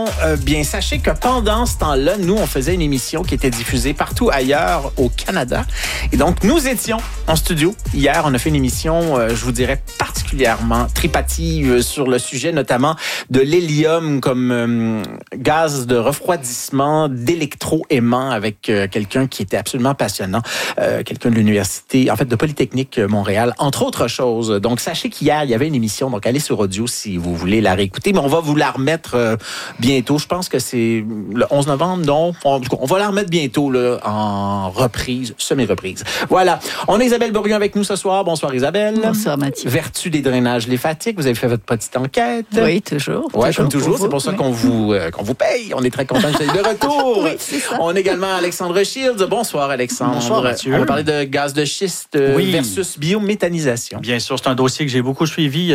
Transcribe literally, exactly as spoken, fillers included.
Euh, bien, sachez que pendant ce temps-là, nous, on faisait une émission qui était diffusée partout ailleurs au Canada. Et donc, nous étions en studio. Hier, on a fait une émission, euh, je vous dirais, particulièrement tripative sur le sujet, notamment de l'hélium comme euh, gaz de refroidissement, d'électro-aimant avec euh, quelqu'un qui était absolument passionnant, euh, quelqu'un de l'université, en fait, de Polytechnique Montréal, entre autres choses. Donc, sachez qu'hier, il y avait une émission, donc allez sur audio si vous voulez la réécouter, mais on va vous la remettre euh, bientôt. Je pense que c'est le onze novembre, donc on, on va la remettre bientôt là, en reprise, semi-reprise. Voilà. On a Isabelle Bourrion avec nous ce soir. Bonsoir Isabelle. Bonsoir Mathieu. Vertu des drainages lympatiques. Vous avez fait votre petite enquête. Oui, toujours. Oui, toujours comme toujours. pour C'est pour vous, ça oui. qu'on vous, euh, qu'on vous paye. On est très contents de vous de retour. Oui, c'est ça. On a également Alexandre Shields. Bonsoir Alexandre. Bonsoir Mathieu. On va parler de gaz de schiste euh, Oui. versus biométhanisation. Bien sûr, c'est un dossier que j'ai beaucoup suivi.